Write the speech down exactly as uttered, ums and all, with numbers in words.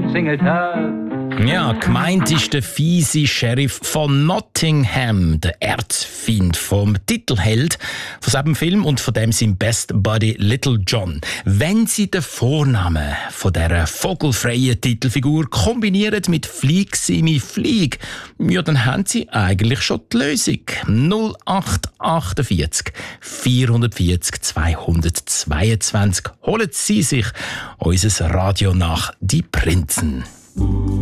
gesingelt hat. Ja, gemeint ist der fiese Sheriff von Nottingham, der Erzfeind vom Titelheld von diesem Film und von dem sein Best Buddy Little John. Wenn Sie den Vornamen von dieser vogelfreien Titelfigur kombinieren mit Flieg Simi Flieg, ja, dann haben Sie eigentlich schon die Lösung. null acht achtundvierzig vierhundertvierzig zweihundertzweiundzwanzig. Holen Sie sich unser Radio nach Die Prinzen.